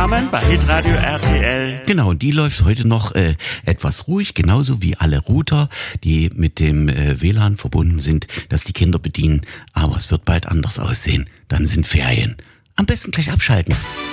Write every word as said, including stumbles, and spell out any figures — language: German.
zusammen bei Hitradio R T L. Genau, und die läuft heute noch äh, etwas ruhig, genauso wie alle Router, die mit dem äh, W L A N verbunden sind, dass die Kinder bedienen. Aber es wird bald anders aussehen. Dann sind Ferien. Am besten gleich abschalten.